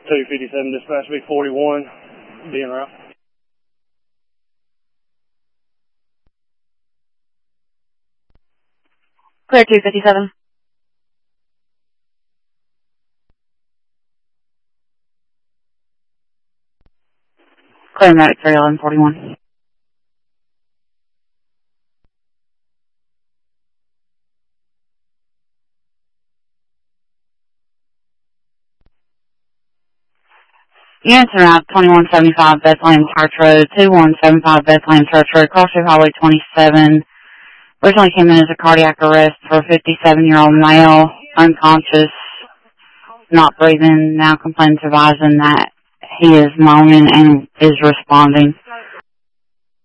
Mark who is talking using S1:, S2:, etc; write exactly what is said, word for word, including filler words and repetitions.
S1: two fifty-seven, dispatch B forty-one, being route.
S2: Clear two fifty-seven. Clear medic three eleven forty-one. Units are out twenty-one seventy-five Bethlehem Church Road, two one seven five Bethlehem Church Road, Cross Street Highway twenty-seven. Originally came in as a cardiac arrest for a fifty-seven-year-old male, unconscious, not breathing, now complains of advising that he is moaning and is responding.